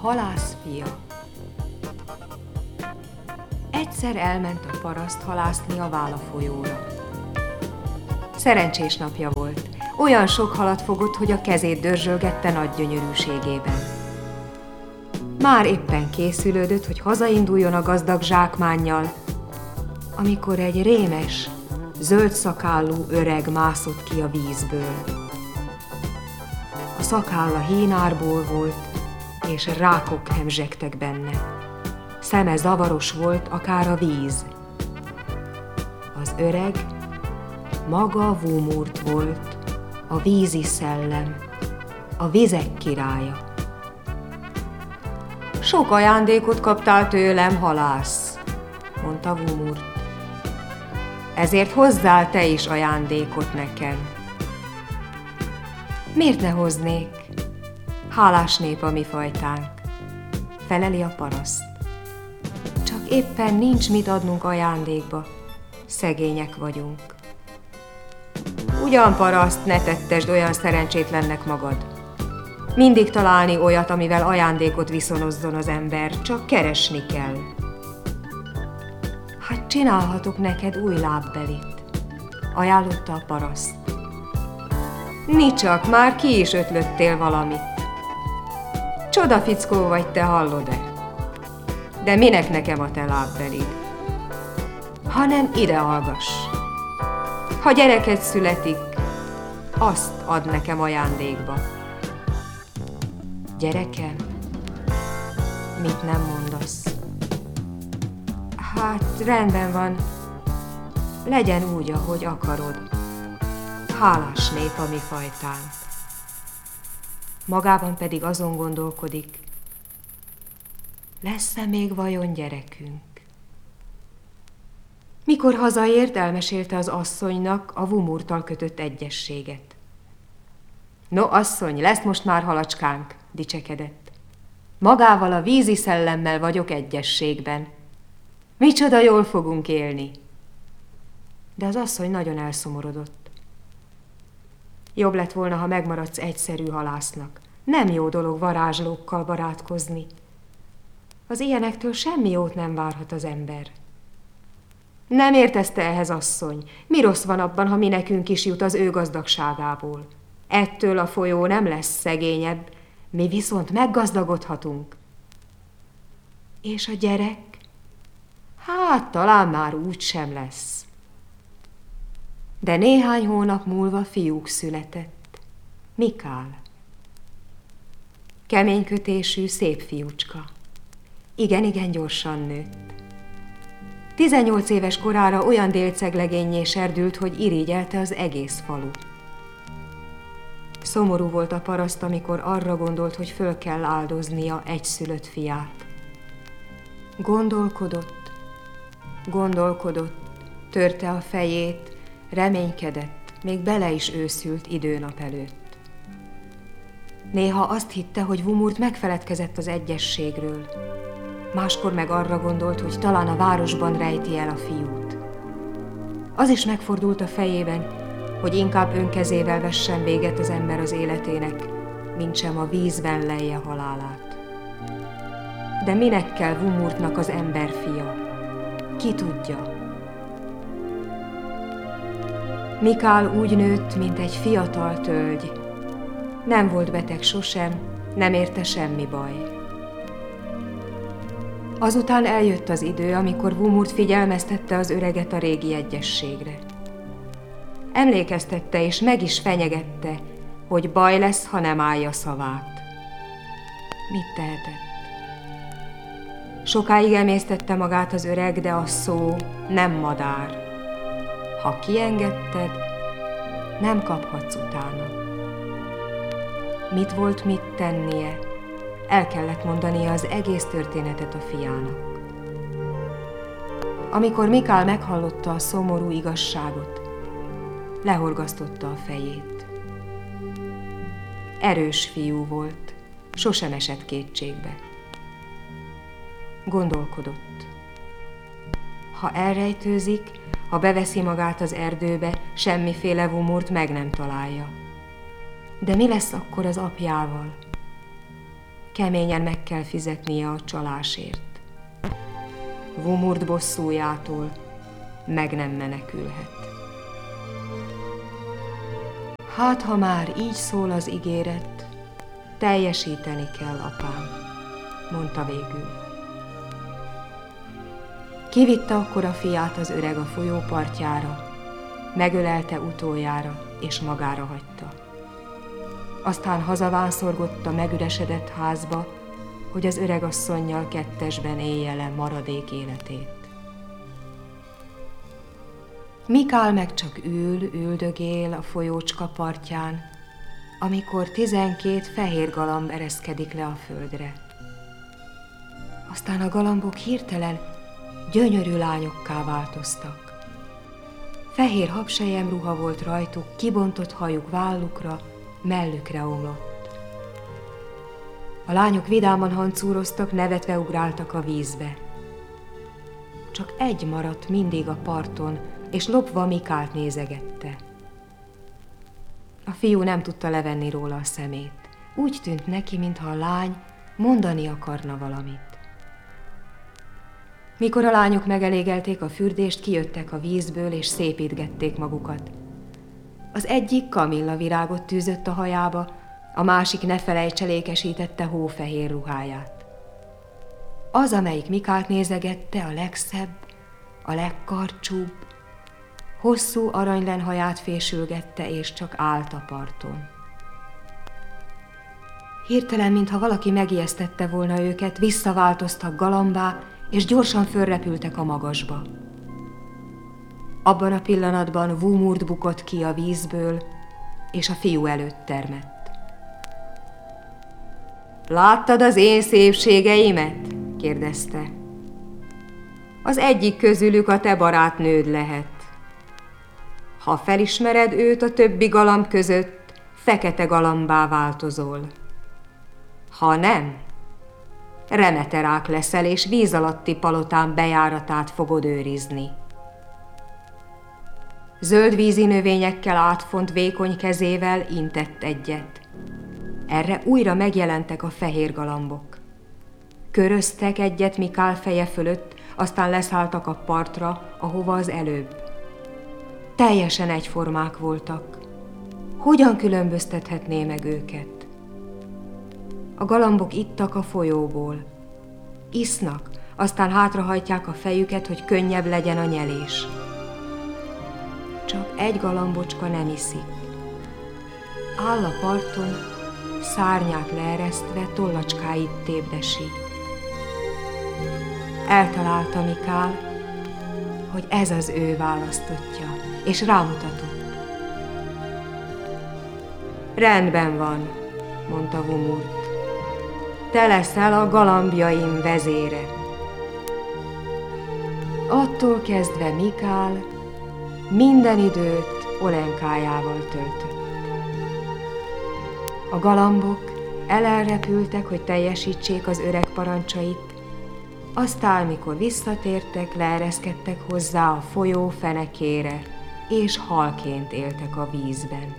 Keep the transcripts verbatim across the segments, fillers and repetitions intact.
halász fia. Egyszer elment a paraszt halászni a Vála folyóra. Szerencsés napja volt. Olyan sok halat fogott, hogy a kezét dörzsölgette nagy gyönyörűségében. Már éppen készülődött, hogy hazainduljon a gazdag zsákmánnyal, amikor egy rémes, zöld szakállú öreg mászott ki a vízből. A szakálla hínárból volt, és rákok hemzsegtek benne. Szeme zavaros volt, akár a víz. Az öreg maga Vúmúrt volt, a vízi szellem, a vizek királya. Sok ajándékot kaptál tőlem, halász, mondta Vúmúrt. Ezért hozzál te is ajándékot nekem. Miért ne hoznék? Hálás nép a mi fajtánk, feleli a paraszt. Csak éppen nincs mit adnunk ajándékba, szegények vagyunk. Ugyan, paraszt, ne tettesd olyan szerencsétlennek magad. Mindig találni olyat, amivel ajándékot viszonozzon az ember, csak keresni kell. Hát csinálhatok neked új lábbelit, ajánlotta a paraszt. Nicsak, már ki is ötlöttél valamit. Csodafickó vagy te, hallod-e? De minek nekem a te lábbelid? Hanem ide hallgass. Ha gyereked születik, azt ad nekem ajándékba. Gyerekem? Mit nem mondasz? Hát, rendben van. Legyen úgy, ahogy akarod. Hálás nép a mi fajtánk. Magában pedig azon gondolkodik, lesz-e még vajon gyerekünk? Mikor hazaért, elmesélte az asszonynak a Vúmúrttal kötött egyességet. No, asszony, lesz most már halacskánk, dicsekedett. Magával a vízi szellemmel vagyok egyességben. Micsoda jól fogunk élni. De az asszony nagyon elszomorodott. Jobb lett volna, ha megmaradsz egyszerű halásznak. Nem jó dolog varázslókkal barátkozni. Az ilyenektől semmi jót nem várhat az ember. Nem értezte ehhez, asszony. Mi rossz van abban, ha mi nekünk is jut az ő gazdagságából? Ettől a folyó nem lesz szegényebb, mi viszont meggazdagodhatunk. És a gyerek? Hát talán már úgy sem lesz. De néhány hónap múlva fiúk született. Mikál. Keménykötésű, szép fiúcska. Igen-igen gyorsan nőtt. Tizennyolc éves korára olyan délceglegénnyé serdült, hogy irigyelte az egész falu. Szomorú volt a paraszt, amikor arra gondolt, hogy föl kell áldoznia egyszülött fiát. Gondolkodott, gondolkodott, törte a fejét, reménykedett, még bele is őszült időnap előtt. Néha azt hitte, hogy Vúmúrt megfeledkezett az egyességről, máskor meg arra gondolt, hogy talán a városban rejti el a fiút. Az is megfordult a fejében, hogy inkább önkezével vessen véget az ember az életének, mintsem a vízben lejje halálát. De minek kell Vúmúrtnak az emberfia? Ki tudja? Mikál úgy nőtt, mint egy fiatal tölgy. Nem volt beteg sosem, nem érte semmi baj. Azután eljött az idő, amikor Vúmúrt figyelmeztette az öreget a régi egyességre. Emlékeztette és meg is fenyegette, hogy baj lesz, ha nem állja szavát. Mit tehetett? Sokáig emésztette magát az öreg, de a szó nem madár. Ha kiengedted, nem kaphatsz utána. Mit volt mit tennie? El kellett mondania az egész történetet a fiának. Amikor Mikál meghallotta a szomorú igazságot, lehorgasztotta a fejét. Erős fiú volt, sosem esett kétségbe. Gondolkodott. Ha elrejtőzik, ha beveszi magát az erdőbe, semmiféle Vúmúrt meg nem találja. De mi lesz akkor az apjával? keményen meg kell fizetnie a csalásért. Vumurd bosszújától meg nem menekülhet. Hát, ha már így szól az ígéret, teljesíteni kell, apám, mondta végül. Kivitte akkor a fiát az öreg a folyó partjára, megölelte utoljára, és magára hagyta. Aztán hazavánszorgott a megüresedett házba, hogy az öregasszonnyal kettesben élje le maradék életét. Mikál meg csak ül, üldögél a folyócska partján, amikor tizenkét fehér galamb ereszkedik le a földre. Aztán a galambok hirtelen gyönyörű lányokká változtak. Fehér habsejem ruha volt rajtuk, kibontott hajuk vállukra, mellükre omlott. A lányok vidáman hancúroztak, nevetve ugráltak a vízbe. Csak egy maradt mindig a parton, és lopva Mikált nézegette. A fiú nem tudta levenni róla a szemét. Úgy tűnt neki, mintha a lány mondani akarna valamit. Mikor a lányok megelégelték a fürdést, kijöttek a vízből, és szépítgették magukat. Az egyik kamilla virágot tűzött a hajába, a másik ne felejtselékesítette hófehér ruháját. Az, amelyik Mikált nézegette, a legszebb, a legkarcsúbb, hosszú aranylen haját fésülgette, és csak állt a parton. Hirtelen, mintha valaki megijesztette volna őket, visszaváltoztak galambá, és gyorsan fölrepültek a magasba. Abban a pillanatban Vumurd bukott ki a vízből, és a fiú előtt termett. Láttad az én szépségeimet? kérdezte. Az egyik közülük a te barátnőd lehet. Ha felismered őt a többi galamb között, fekete galambá változol. Ha nem, remeterák leszel, és víz alatti palotán bejáratát fogod őrizni. Zöld vízi növényekkel átfont vékony kezével intett egyet. Erre újra megjelentek a fehér galambok. Köröztek egyet Mikál feje fölött, aztán leszálltak a partra, ahova az előbb. Teljesen egyformák voltak. Hogyan különböztethetné meg őket? A galambok ittak a folyóból. Isznak, aztán hátrahajtják a fejüket, hogy könnyebb legyen a nyelés. Csak egy galambocska nem iszik. Áll a parton, szárnyát leeresztve, tollacskáit tépdesi. Eltalálta Mikál, hogy ez az ő választottja, és rámutatott. Rendben van, mondta Vumurd. Te leszel a galambjaim vezére. Attól kezdve Mikál minden időt Olenkájával töltött. A galambok elelrepültek, hogy teljesítsék az öreg parancsait, aztán, mikor visszatértek, leereszkedtek hozzá a folyó fenekére, és halként éltek a vízben.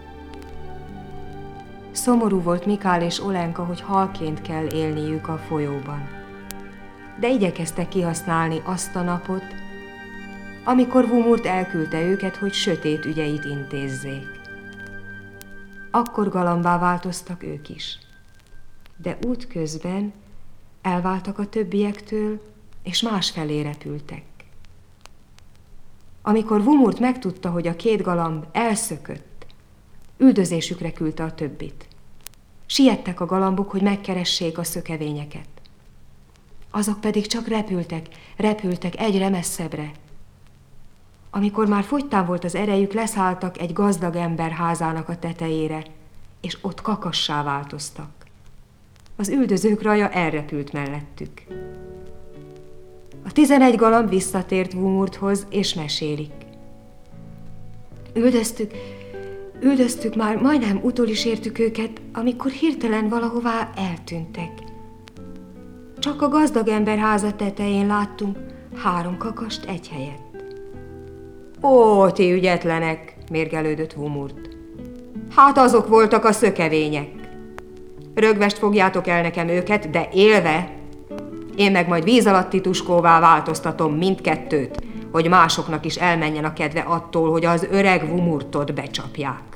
Szomorú volt Mikál és Olenka, hogy halként kell élniük a folyóban, de igyekeztek kihasználni azt a napot, amikor Vumurd elküldte őket, hogy sötét ügyeit intézzék. Akkor galambá változtak ők is, de útközben elváltak a többiektől, és másfelé repültek. Amikor Vumurd megtudta, hogy a két galamb elszökött, üldözésükre küldte a többit. Siettek a galambok, hogy megkeressék a szökevényeket. Azok pedig csak repültek, repültek egyre messzebbre. Amikor már fogytán volt az erejük, leszálltak egy gazdag ember házának a tetejére, és ott kakassá változtak. Az üldözők raja elrepült mellettük. A tizenegy galamb visszatért Vumurdhoz, és mesélik. Üldöztük, üldöztük már, majdnem utol is értük őket, amikor hirtelen valahová eltűntek. Csak a gazdag ember háza tetején láttunk három kakast egy helyet. Ó, ti ügyetlenek, mérgelődött Vumurd. Hát azok voltak a szökevények. Rögvest fogjátok el nekem őket, de élve. Én meg majd víz alatti tuskóvá változtatom mindkettőt, hogy másoknak is elmenjen a kedve attól, hogy az öreg Vumurtot becsapják.